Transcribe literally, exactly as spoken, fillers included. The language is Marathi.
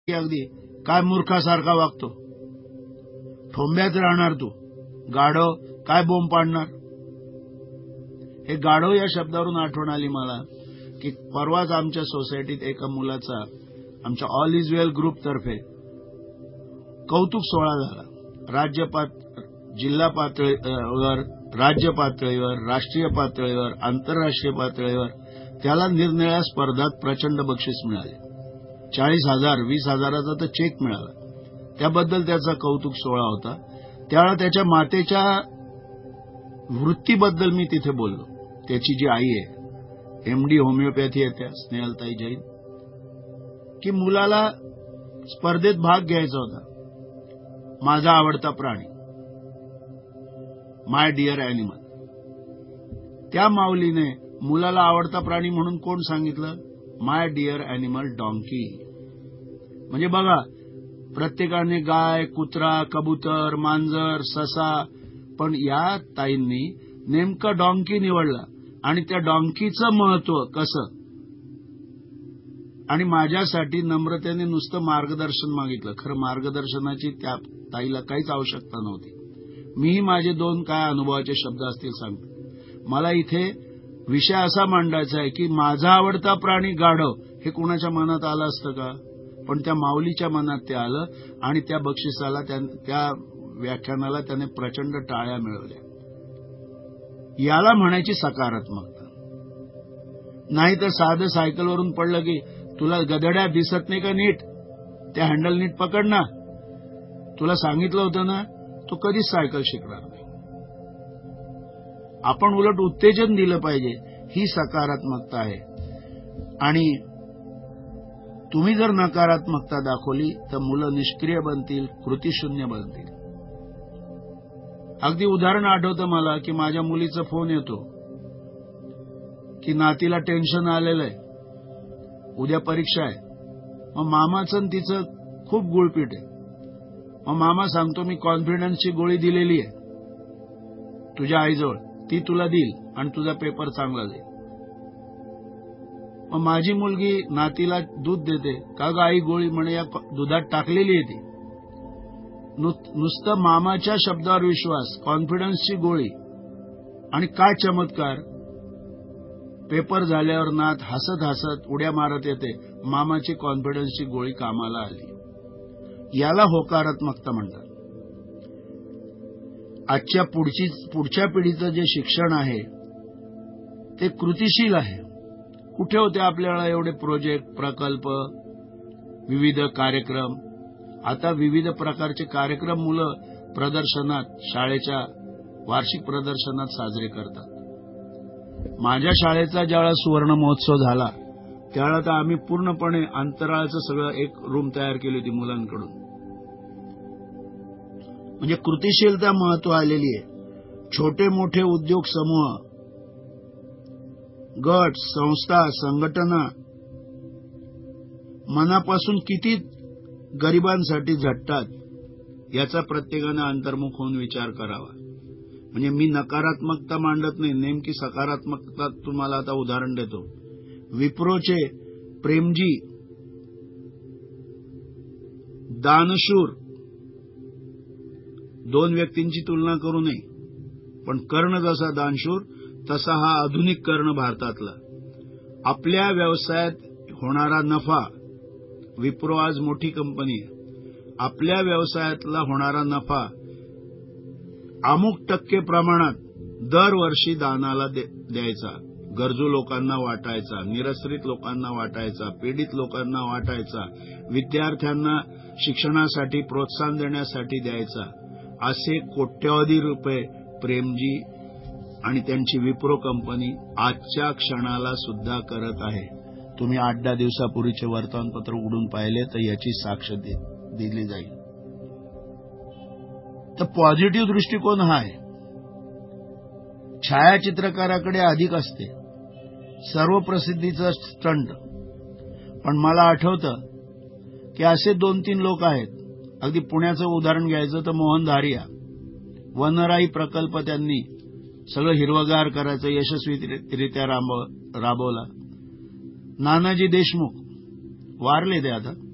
अगदी काय मूर्खासारखा वागतो, ठोंब्यात राहणार तू, गाढव काय बोंब पाडणार. हे गाढव या शब्दावरून आठवण आली मला की परवाच आमच्या सोसायटीत एका मुलाचा आमच्या ऑल इज वेल ग्रुप तर्फे कौतुक सोहळा झाला. राज्य जिल्हा पातळीवर, राज्य पातळीवर, राष्ट्रीय पातळीवर, आंतरराष्ट्रीय पातळीवर त्याला निरनिराळ्या स्पर्धात प्रचंड बक्षीस मिळाले. चाळीस हजार वीस हजाराचा तर चेक मिळाला. त्याबद्दल त्याचा कौतुक सोहळा होता. त्यावेळेला त्याच्या मातेच्या वृत्तीबद्दल मी तिथे बोललो. त्याची जी आई आहे, एमडी होमिओपॅथी आहे, त्या स्नेहलताई जैन, की मुलाला स्पर्धेत भाग घ्यायचा होता. माझा आवडता प्राणी, माय डिअर अॅनिमल. त्या माऊलीने मुलाला आवडता प्राणी म्हणून कोण सांगितलं? My dear animal donkey. म्हणजे बघा, प्रत्येकाने गाय, कुत्रा, कबूतर, मांजर, ससा, पण या ताईंनी नेमका डॉंकी निवडला. आणि त्या डॉंकीचं महत्व कसं. आणि माझ्यासाठी नम्रतेने नुसतं मार्गदर्शन मागितलं. खरं मार्गदर्शनाची त्या ताईला काहीच आवश्यकता नव्हती. मीही माझे दोन काय अनुभवाचे शब्द असतील सांगतो. मला इथे विषय असा मांडायचा आहे की माझा आवडता प्राणी गाढव हे कुणाच्या मनात आलं असतं का? पण त्या माऊलीच्या मनात ते आलं आणि त्या बक्षिसाला, त्या व्याख्यानाला त्याने प्रचंड टाळ्या मिळवल्या. याला म्हणायची सकारात्मकता. नाही तर साधं सायकलवरून पडलं की तुला गधड्या दिसत नाही का नीट, त्या हँडल नीट पकड ना, तुला सांगितलं होतं ना, तो कधीच सायकल शिकणार नाही. आपण उलट उत्तेजन दिलं पाहिजे. ही सकारात्मकता आहे. आणि तुम्ही जर नकारात्मकता दाखवली तर मुलं निष्क्रिय बनतील, कृतीशून्य बनतील. अगदी उदाहरण आठवतं मला की माझ्या मुलीचा फोन येतो की नातीला टेन्शन आलेलं आहे, उद्या परीक्षा आहे. मग मामाचं तिचं खूप गुळपीट आहे. मग मामा सांगतो, मी कॉन्फिडन्सची गोळी दिलेली आहे तुझ्या आईजवळ, ती तुला देईल आणि तुझा पेपर चांगला जाईल. मग माझी मुलगी नातीला दूध देते. का ग आई गोळी? म्हणे या दुधात टाकलेली आहे ती. नुसतं मामाच्या शब्दावर विश्वास, कॉन्फिडन्सची गोळी. आणि काय चमत्कार, पेपर झाल्यावर नात हसत हसत उड्या मारत येते. मामाची कॉन्फिडन्सची गोळी कामाला आली. याला होकारात्मकता म्हणतात. आजच्या पुढची पुढच्या पिढीचं जे शिक्षण आहे ते कृतिशील आहे. कुठे होते आपल्याला एवढे प्रोजेक्ट, प्रकल्प, विविध कार्यक्रम. आता विविध प्रकारचे कार्यक्रम मुलं प्रदर्शनात, शाळेच्या वार्षिक प्रदर्शनात साजरे करतात. माझ्या शाळेचा ज्यावेळेला सुवर्ण महोत्सव झाला त्यावेळेला तर आम्ही पूर्णपणे अंतराळाचं सगळं एक रूम तयार केली होती मुलांकडून. म्हणजे कृतिशीलता महत्व आलेली आहे. छोटे मोठे उद्योग समूह, गट, संस्था, संघटना मनापासून किती गरिबांसाठी झटतात याचा प्रत्येकानं अंतर्मुख होऊन विचार करावा. म्हणजे मी नकारात्मकता मांडत नाही, नेमकी सकारात्मकता तुम्हाला आता उदाहरण देतो. विप्रोचे प्रेमजी दानशूर, दोन व्यक्तींची तुलना करू नये, पण कर्ण जसा दानशूर तसा हा आधुनिक कर्ण भारतातला. आपल्या व्यवसायात होणारा नफा, विप्रो आज मोठी कंपनी आहे, आपल्या व्यवसायातला होणारा नफा अमुक टक्के प्रमाणात दरवर्षी दानाला द्यायचा, गरजू लोकांना वाटायचा, निरश्रित लोकांना वाटायचा, पीडित लोकांना वाटायचा, विद्यार्थ्यांना शिक्षणासाठी प्रोत्साहन देण्यासाठी द्यायचा. असे कोट्यवधी रुपये प्रेमजी आणि त्यांची विप्रो कंपनी आजच्या क्षणाला सुद्धा करत आहे. तुम्ही आठ दहा दिवसापूर्वीचे वर्तमानपत्र उघडून पाहिले तर याची साक्ष दिली जाईल. तर पॉझिटिव्ह दृष्टिकोन हा आहे. छायाचित्रकाराकडे अधिक असते, सर्व प्रसिद्धीचं स्टंट. पण मला आठवतं की असे दोन तीन लोक आहेत. अगदी पुण्याचं उदाहरण घ्यायचं तर मोहन धारिया, वनराई प्रकल्प त्यांनी सगळं हिरवगार करायचं यशस्वीरित्या राबवला. नानाजी देशमुख वारले ते आता,